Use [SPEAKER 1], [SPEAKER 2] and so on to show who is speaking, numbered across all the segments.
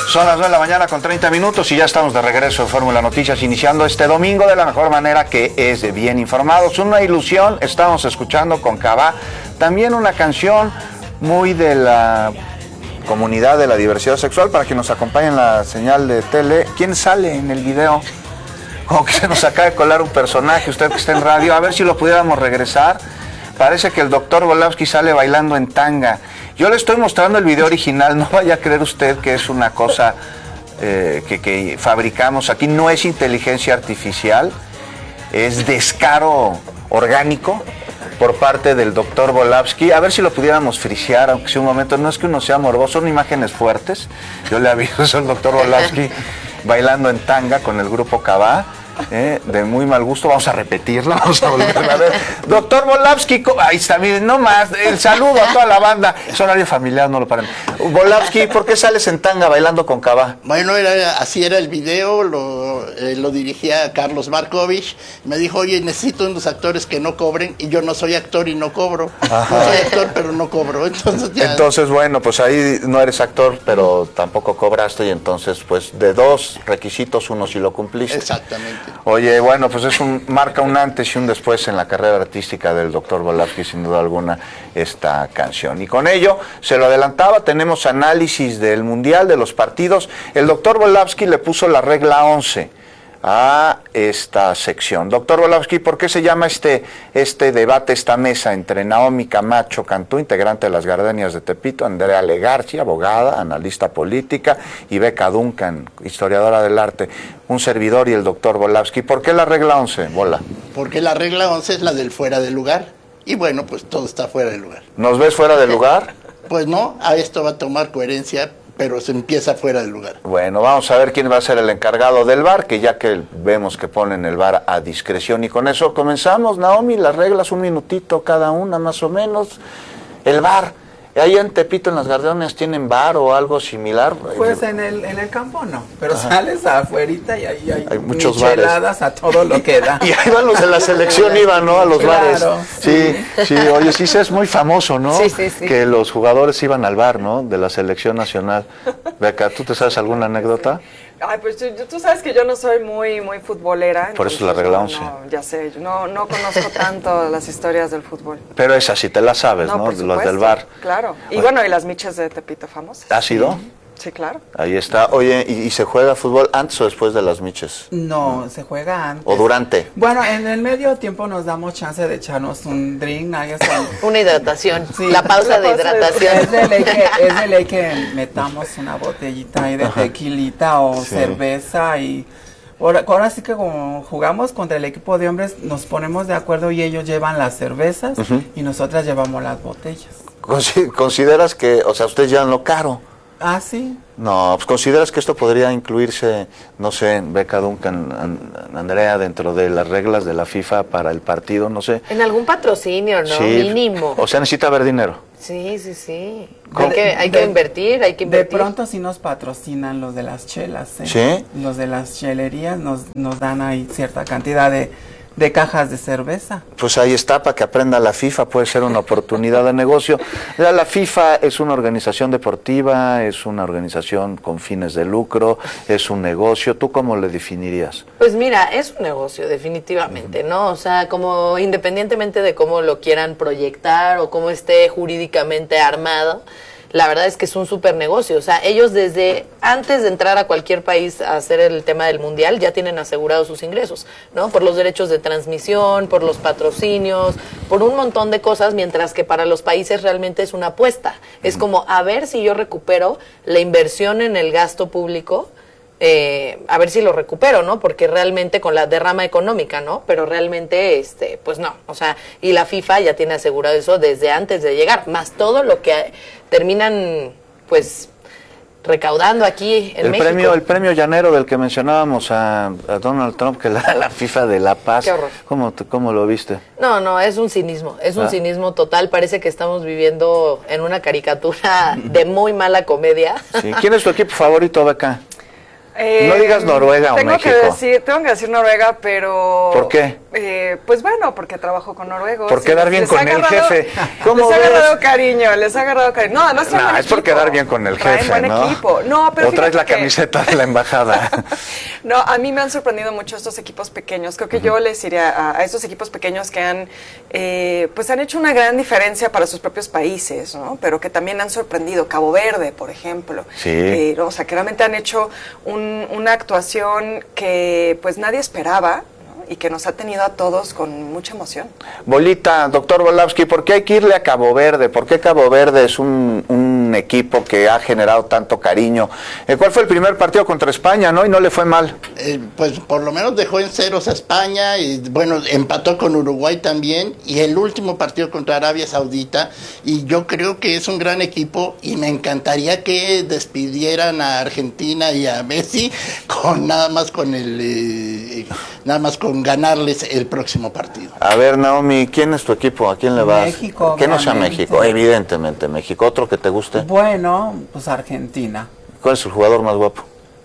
[SPEAKER 1] Son las 9 de la mañana con 30 minutos y ya estamos de regreso en Fórmula Noticias, iniciando este domingo de la mejor manera, que es de bien informados. Una ilusión, estamos escuchando con Cabá, también una canción muy de la comunidad de la diversidad sexual, para que nos acompañen en la señal de tele. ¿Quién sale en el video? Como que se nos acaba de colar un personaje, usted que está en radio, a ver si lo pudiéramos regresar. Parece que el doctor Volavsky sale bailando en tanga. Yo le estoy mostrando el video original, no vaya a creer usted que es una cosa que fabricamos aquí. No es inteligencia artificial, es descaro orgánico por parte del doctor Volavsky. A ver si lo pudiéramos frisear, aunque sea un momento. No es que uno sea morboso, son imágenes fuertes. Yo le aviso, es el doctor Volavsky bailando en tanga con el grupo Cabá. De muy mal gusto, vamos a repetirla, vamos a volverla a ver. Doctor Volavsky, ahí está, miren, no más, el saludo a toda la banda. Es horario familiar, no lo paren. Volavsky, ¿por qué sales en tanga bailando con Cabá?
[SPEAKER 2] Bueno, así era el video, lo dirigía Carlos Markovich. Me dijo, oye, necesito unos actores que no cobren, y yo no soy actor y no cobro.
[SPEAKER 1] Ajá.
[SPEAKER 2] No soy actor, pero no cobro. Entonces,
[SPEAKER 1] bueno, pues ahí no eres actor, pero tampoco cobraste, y entonces, pues, de dos requisitos, uno sí lo cumpliste.
[SPEAKER 2] Exactamente.
[SPEAKER 1] Oye, bueno, pues marca un antes y un después en la carrera artística del doctor Volavsky, sin duda alguna, esta canción. Y con ello, se lo adelantaba, tenemos análisis del Mundial, de los partidos. El doctor Volavsky le puso la regla 11 a esta sección. Doctor Volavsky, ¿por qué se llama este debate, esta mesa entre Naomi Camacho Cantú, integrante de las Gardenias de Tepito, Andrea Legarci, abogada, analista política, y Beca Duncan, historiadora del arte, un servidor, y el doctor Volavsky? ¿Por qué la regla 11, Bola?
[SPEAKER 2] Porque la regla 11 es la del fuera de lugar, y bueno, pues todo está fuera de lugar.
[SPEAKER 1] ¿Nos ves fuera de lugar?
[SPEAKER 2] Pues no, a esto va a tomar coherencia, pero se empieza fuera del lugar.
[SPEAKER 1] Bueno, vamos a ver quién va a ser el encargado del VAR, que ya que vemos que ponen el VAR a discreción. Y con eso comenzamos, Naomi, las reglas, un minutito cada una más o menos. El VAR, ahí en Tepito, en las Gardenias, ¿tienen VAR o algo similar?
[SPEAKER 3] Pues en el campo no, pero sales afuerita y ahí hay
[SPEAKER 1] muchos
[SPEAKER 3] micheladas
[SPEAKER 1] bares
[SPEAKER 3] a todo lo que da.
[SPEAKER 1] Y ahí van los de la selección, iban, ¿no? A los bares. Sí, oye, sí, es muy famoso, ¿no?
[SPEAKER 4] Sí.
[SPEAKER 1] Que los jugadores iban al bar, ¿no? De la selección nacional. Beca, ¿tú te sabes alguna anécdota?
[SPEAKER 4] Ay, pues tú sabes que yo no soy muy futbolera.
[SPEAKER 1] Por eso la regla 11.
[SPEAKER 4] No, ya sé, yo no conozco tanto las historias del fútbol.
[SPEAKER 1] Pero esa sí te la sabes, ¿no?
[SPEAKER 4] Por
[SPEAKER 1] Las del bar.
[SPEAKER 4] Claro. Y bueno, y las miches de Tepito famosas.
[SPEAKER 1] ¿Ha sido?
[SPEAKER 4] Sí, claro.
[SPEAKER 1] Ahí está. Oye, ¿y se juega fútbol antes o después de las miches?
[SPEAKER 3] No, se juega antes.
[SPEAKER 1] ¿O durante?
[SPEAKER 3] Bueno, en el medio tiempo nos damos chance de echarnos un drink.
[SPEAKER 5] Una hidratación,
[SPEAKER 3] sí,
[SPEAKER 5] la pausa de hidratación.
[SPEAKER 3] Es de ley que metamos una botellita ahí de tequilita o cerveza, y ahora sí que como jugamos contra el equipo de hombres, nos ponemos de acuerdo y ellos llevan las cervezas y nosotras llevamos las botellas.
[SPEAKER 1] ¿Consideras que, o sea, ustedes llevan lo caro?
[SPEAKER 3] Ah, sí.
[SPEAKER 1] No, pues ¿consideras que esto podría incluirse, no sé, Beca Duncan, Andrea, dentro de las reglas de la FIFA para el partido, no sé?
[SPEAKER 5] En algún patrocinio, ¿no?
[SPEAKER 1] Sí,
[SPEAKER 5] mínimo.
[SPEAKER 1] O sea, necesita haber dinero.
[SPEAKER 5] Sí. Hay que invertir.
[SPEAKER 3] De pronto sí nos patrocinan los de las chelas, ¿eh?
[SPEAKER 1] ¿Sí?
[SPEAKER 3] Los de las chelerías nos dan ahí cierta cantidad de cajas de cerveza.
[SPEAKER 1] Pues ahí está, para que aprenda la FIFA, puede ser una oportunidad de negocio. La FIFA es una organización deportiva, es una organización con fines de lucro, es un negocio. ¿Tú cómo le definirías?
[SPEAKER 5] Pues mira, es un negocio, definitivamente, ¿no? O sea, como independientemente de cómo lo quieran proyectar o cómo esté jurídicamente armado, la verdad es que es un súper negocio. O sea, ellos desde antes de entrar a cualquier país a hacer el tema del mundial ya tienen asegurados sus ingresos, ¿no? Por los derechos de transmisión, por los patrocinios, por un montón de cosas, mientras que para los países realmente es una apuesta. Es como a ver si yo recupero la inversión en el gasto público, a ver si lo recupero, ¿no? Porque realmente con la derrama económica, ¿no? Pero realmente, pues no. O sea, y la FIFA ya tiene asegurado eso desde antes de llegar, más todo lo que terminan, pues, recaudando aquí en México.
[SPEAKER 1] El premio llanero del que mencionábamos a Donald Trump, que la FIFA de la paz.
[SPEAKER 5] Qué horror.
[SPEAKER 1] ¿Cómo lo viste?
[SPEAKER 5] No, es un cinismo, un cinismo total. Parece que estamos viviendo en una caricatura de muy mala comedia.
[SPEAKER 1] Sí. ¿Quién es tu equipo favorito, Beca? No digas Noruega o México.
[SPEAKER 4] Tengo que decir Noruega, pero...
[SPEAKER 1] ¿Por qué?
[SPEAKER 4] Pues bueno, porque trabajo con noruegos.
[SPEAKER 1] Por quedar bien con el jefe.
[SPEAKER 4] Les ha agarrado cariño, les ha agarrado cariño. No es
[SPEAKER 1] es por quedar bien con el jefe,
[SPEAKER 4] buen equipo. No, pero
[SPEAKER 1] o traes la
[SPEAKER 4] que...
[SPEAKER 1] camiseta de la embajada.
[SPEAKER 4] No, a mí me han sorprendido mucho estos equipos pequeños. Creo que yo les iría a estos equipos pequeños que han hecho una gran diferencia para sus propios países, ¿no? Pero que también han sorprendido. Cabo Verde, por ejemplo.
[SPEAKER 1] Sí.
[SPEAKER 4] O sea, que realmente han hecho una actuación que pues nadie esperaba, ¿no? Y que nos ha tenido a todos con mucha emoción.
[SPEAKER 1] Bolita, doctor Volávsky, ¿por qué hay que irle a Cabo Verde? ¿Por qué Cabo Verde es un equipo que ha generado tanto cariño? ¿Cuál fue el primer partido contra España, no? Y no le fue mal.
[SPEAKER 2] Pues por lo menos dejó en ceros a España y bueno, empató con Uruguay también, y el último partido contra Arabia Saudita, y yo creo que es un gran equipo y me encantaría que despidieran a Argentina y a Messi con nada más con ganarles el próximo partido.
[SPEAKER 1] A ver, Naomi, ¿quién es tu equipo? ¿A quién le vas?
[SPEAKER 3] México.
[SPEAKER 1] Que no sea
[SPEAKER 3] obviamente.
[SPEAKER 1] México, evidentemente México. ¿Otro que te guste?
[SPEAKER 3] Bueno, pues Argentina.
[SPEAKER 1] ¿Cuál es el jugador más guapo?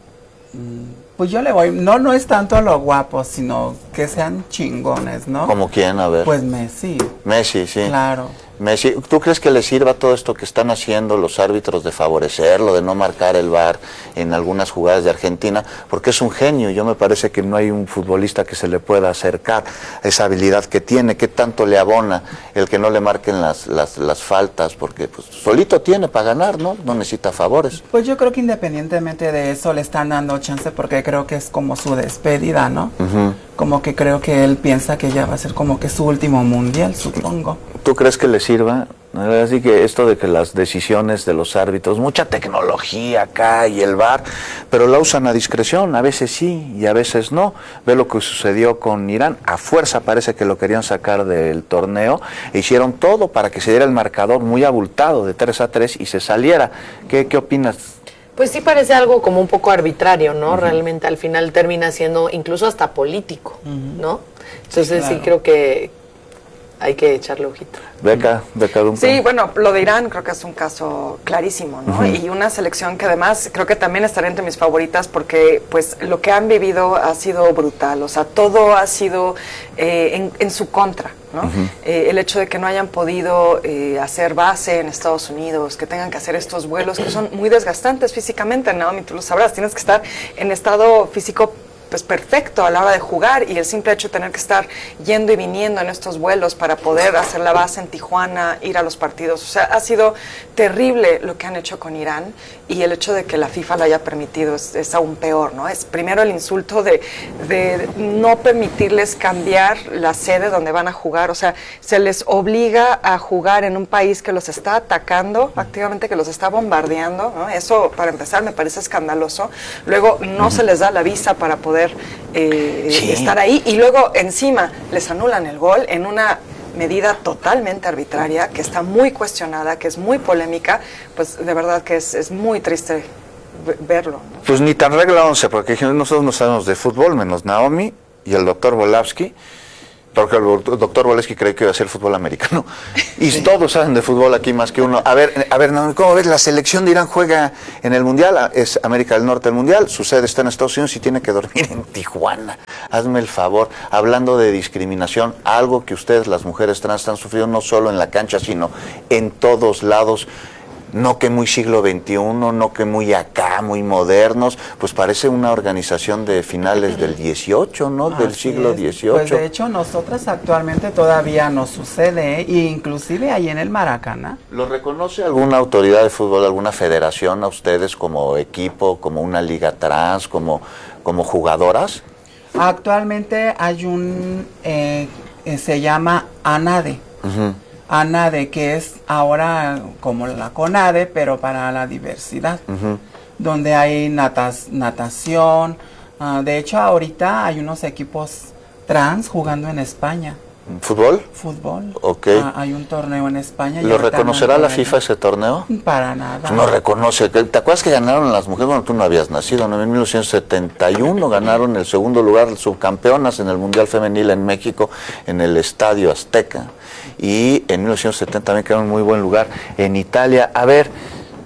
[SPEAKER 3] Pues yo le voy, no es tanto a lo guapo, sino que sean chingones, ¿no?
[SPEAKER 1] ¿Como quién? A ver.
[SPEAKER 3] Pues Messi.
[SPEAKER 1] Messi, sí.
[SPEAKER 3] Claro.
[SPEAKER 1] Messi, ¿tú crees que le sirva todo esto que están haciendo los árbitros de favorecerlo, de no marcar el VAR en algunas jugadas de Argentina? Porque es un genio, yo me parece que no hay un futbolista que se le pueda acercar a esa habilidad que tiene. ¿Qué tanto le abona el que no le marquen las faltas? Porque pues, solito tiene para ganar, ¿no? No necesita favores.
[SPEAKER 3] Pues yo creo que independientemente de eso le están dando chance porque creo que es como su despedida, ¿no? Como que creo que él piensa que ya va a ser como que su último mundial, supongo.
[SPEAKER 1] ¿Tú crees que le sirva? Así que esto de que las decisiones de los árbitros, mucha tecnología acá y el VAR, pero la usan a discreción, a veces sí y a veces no. Ve lo que sucedió con Irán, a fuerza parece que lo querían sacar del torneo, e hicieron todo para que se diera el marcador muy abultado de 3-3 y se saliera. ¿Qué opinas?
[SPEAKER 5] Pues sí parece algo como un poco arbitrario, ¿no? Realmente al final termina siendo incluso hasta político, ¿no? Entonces
[SPEAKER 3] Claro.
[SPEAKER 5] sí creo que hay que echarle ojito.
[SPEAKER 1] Beca Duncan.
[SPEAKER 4] Sí, bueno, lo de Irán creo que es un caso clarísimo, ¿no? Y una selección que además creo que también estaría entre mis favoritas porque pues lo que han vivido ha sido brutal, o sea, todo ha sido en su contra, ¿no? El hecho de que no hayan podido hacer base en Estados Unidos, que tengan que hacer estos vuelos que son muy desgastantes físicamente, ¿no? Tú lo sabrás, tienes que estar en estado físico pues perfecto a la hora de jugar, y el simple hecho de tener que estar yendo y viniendo en estos vuelos para poder hacer la base en Tijuana, ir a los partidos, o sea, ha sido terrible lo que han hecho con Irán, y el hecho de que la FIFA lo haya permitido es aún peor, ¿no? Es primero el insulto de no permitirles cambiar la sede donde van a jugar, o sea, se les obliga a jugar en un país que los está atacando activamente, que los está bombardeando, ¿no? Eso, para empezar, me parece escandaloso. Luego, no se les da la visa para poder estar ahí, y luego encima les anulan el gol en una medida totalmente arbitraria, que está muy cuestionada, que es muy polémica. Pues de verdad que es muy triste verlo, ¿no?
[SPEAKER 1] Pues ni tan regla 11, porque nosotros no sabemos de fútbol, menos Naomi y el doctor Volávsky, porque el doctor Volávsky cree que iba a ser fútbol americano. Y sí, todos saben de fútbol aquí más que uno. A ver, Naomi, ¿cómo ves? La selección de Irán juega en el Mundial, es América del Norte el Mundial, su sede está en Estados Unidos y tiene que dormir en Tijuana. Hazme el favor, hablando de discriminación, algo que ustedes, las mujeres trans, están sufriendo no solo en la cancha, sino en todos lados. No que muy siglo XXI, no que muy acá, muy modernos, pues parece una organización de finales del XVIII, ¿no? Del siglo XVIII.
[SPEAKER 3] Pues de hecho nosotras actualmente todavía nos sucede, e inclusive ahí en el Maracaná.
[SPEAKER 1] ¿Lo reconoce alguna autoridad de fútbol, alguna federación a ustedes como equipo, como una liga trans, como jugadoras?
[SPEAKER 3] Actualmente hay se llama ANADE. ANADE, que es ahora como la CONADE, pero para la diversidad, donde hay natación. De hecho, ahorita hay unos equipos trans jugando en España.
[SPEAKER 1] ¿Fútbol?
[SPEAKER 3] Fútbol.
[SPEAKER 1] Ok.
[SPEAKER 3] Hay un torneo en España.
[SPEAKER 1] ¿Lo reconocerá la FIFA ese torneo?
[SPEAKER 3] Para nada.
[SPEAKER 1] No reconoce. ¿Te acuerdas que ganaron las mujeres? Bueno, tú no habías nacido, ¿no? En 1971 ganaron el segundo lugar, subcampeonas en el Mundial Femenil en México, en el Estadio Azteca. Y en 1970 también quedaron en muy buen lugar en Italia. A ver,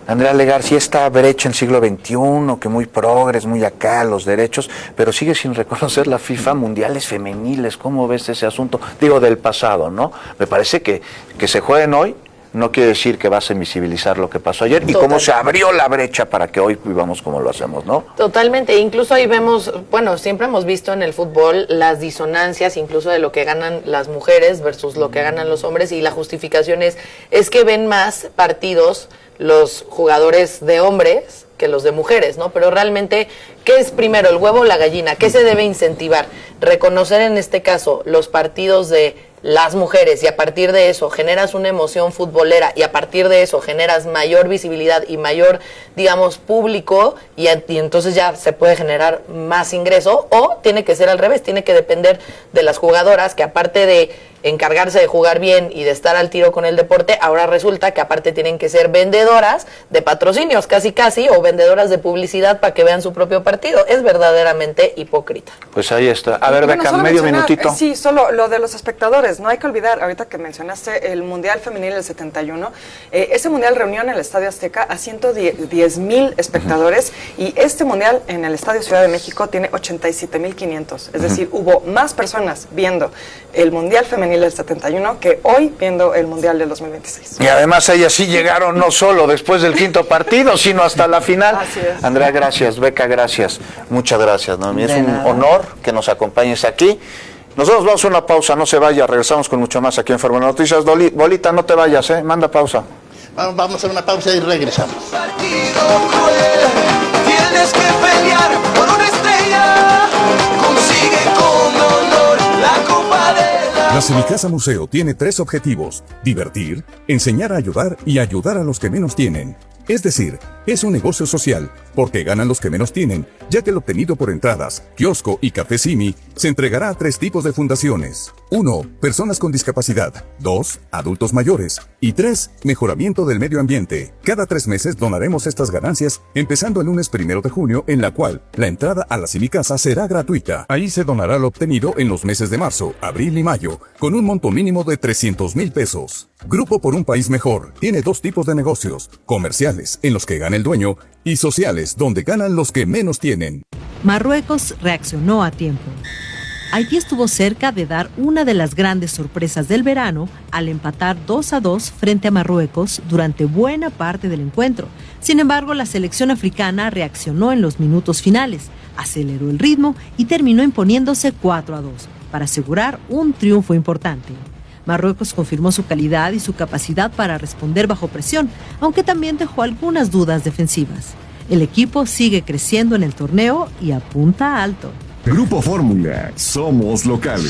[SPEAKER 1] Andrea Legar, sí está brecha en el siglo XXI, que muy progres, muy acá, los derechos, pero sigue sin reconocer la FIFA mundiales femeniles. ¿Cómo ves ese asunto? Digo, del pasado, ¿no? Me parece que se jueguen hoy no quiere decir que vas a invisibilizar lo que pasó ayer y cómo se abrió la brecha para que hoy vivamos como lo hacemos, ¿no?
[SPEAKER 5] Totalmente, incluso ahí vemos, bueno, siempre hemos visto en el fútbol las disonancias incluso de lo que ganan las mujeres versus lo que ganan los hombres, y la justificación es que ven más partidos los jugadores de hombres que los de mujeres, ¿no? Pero realmente, ¿qué es primero, el huevo o la gallina? ¿Qué se debe incentivar? Reconocer en este caso los partidos de las mujeres, y a partir de eso generas una emoción futbolera, y a partir de eso generas mayor visibilidad y mayor, digamos, público, y entonces ya se puede generar más ingreso, o tiene que ser al revés, tiene que depender de las jugadoras, que aparte de encargarse de jugar bien y de estar al tiro con el deporte, ahora resulta que aparte tienen que ser vendedoras de patrocinios, casi, o vendedoras de publicidad para que vean su propio partido. Es verdaderamente hipócrita.
[SPEAKER 1] Pues ahí está. A ver, Beca, medio minutito.
[SPEAKER 4] Sí, solo lo de los espectadores. No hay que olvidar, ahorita que mencionaste el Mundial Femenil del 71, ese Mundial reunió en el Estadio Azteca a 110,000 espectadores, y este Mundial en el Estadio Ciudad de México tiene 87,500. Es decir, hubo más personas viendo el Mundial Femenil del 71 que hoy viendo el Mundial del 2026.
[SPEAKER 1] Y además ellas sí llegaron no solo después del quinto partido, sino hasta la final.
[SPEAKER 4] Así es.
[SPEAKER 1] Andrea, gracias. Beca, gracias. Muchas gracias, Noemí. Es un honor que nos acompañes aquí. Nosotros vamos a una pausa, no se vaya, regresamos con mucho más aquí en Fórmula Noticias. Bolita, no te vayas, manda pausa.
[SPEAKER 2] Vamos a hacer una pausa y regresamos.
[SPEAKER 6] Tienes que pelear por una estrella, consigue con honor la copa de
[SPEAKER 7] La Semicasa Museo tiene 3 objetivos: divertir, enseñar a ayudar y ayudar a los que menos tienen. Es decir, es un negocio social, porque ganan los que menos tienen, ya que lo obtenido por entradas, kiosco y café Simi se entregará a 3 tipos de fundaciones. 1. Personas con discapacidad. 2. Adultos mayores. Y 3. Mejoramiento del medio ambiente. Cada 3 meses donaremos estas ganancias, empezando el lunes 1 de junio, en la cual la entrada a la Semicasa será gratuita. Ahí se donará lo obtenido en los meses de marzo, abril y mayo, con un monto mínimo de 300,000 pesos. Grupo por un País Mejor tiene 2 tipos de negocios: comerciales, en los que gana el dueño, y sociales, donde ganan los que menos tienen.
[SPEAKER 8] Marruecos reaccionó a tiempo. Haití estuvo cerca de dar una de las grandes sorpresas del verano al empatar 2-2 frente a Marruecos durante buena parte del encuentro. Sin embargo, la selección africana reaccionó en los minutos finales, aceleró el ritmo y terminó imponiéndose 4-2 para asegurar un triunfo importante. Marruecos confirmó su calidad y su capacidad para responder bajo presión, aunque también dejó algunas dudas defensivas. El equipo sigue creciendo en el torneo y apunta alto.
[SPEAKER 9] Grupo Fórmula, somos locales.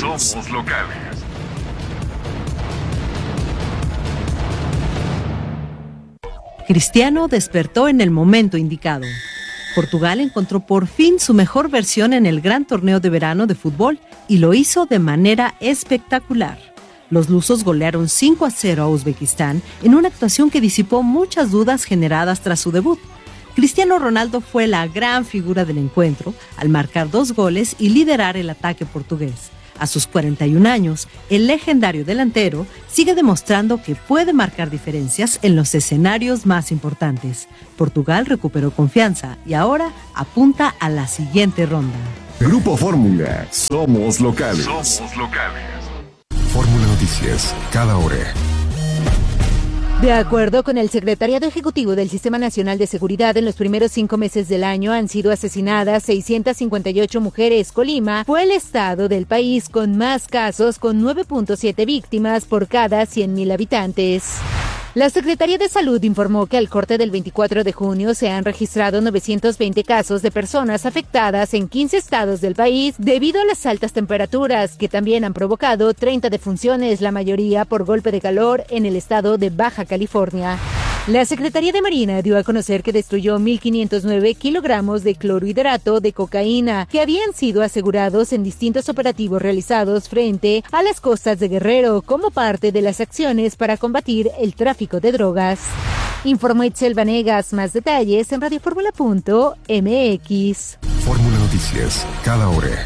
[SPEAKER 8] Cristiano despertó en el momento indicado. Portugal encontró por fin su mejor versión en el gran torneo de verano de fútbol y lo hizo de manera espectacular. Los lusos golearon 5-0 a Uzbekistán en una actuación que disipó muchas dudas generadas tras su debut. Cristiano Ronaldo fue la gran figura del encuentro al marcar 2 goles y liderar el ataque portugués. A sus 41 años, el legendario delantero sigue demostrando que puede marcar diferencias en los escenarios más importantes. Portugal recuperó confianza y ahora apunta a la siguiente ronda.
[SPEAKER 9] Grupo Fórmula, somos locales. Fórmula Noticias, cada hora.
[SPEAKER 10] De acuerdo con el Secretariado Ejecutivo del Sistema Nacional de Seguridad, en los primeros 5 meses del año han sido asesinadas 658 mujeres. Colima fue el estado del país con más casos, con 9.7 víctimas por cada 100,000 habitantes. La Secretaría de Salud informó que al corte del 24 de junio se han registrado 920 casos de personas afectadas en 15 estados del país debido a las altas temperaturas, que también han provocado 30 defunciones, la mayoría por golpe de calor en el estado de Baja California. La Secretaría de Marina dio a conocer que destruyó 1.509 kilogramos de clorhidrato de cocaína que habían sido asegurados en distintos operativos realizados frente a las costas de Guerrero como parte de las acciones para combatir el tráfico de drogas. Informó Itzel Vanegas. Más detalles en radioformula.mx.
[SPEAKER 9] Fórmula Noticias, cada hora.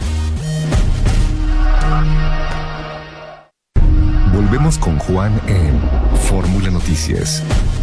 [SPEAKER 9] Volvemos con Juan en Fórmula Noticias.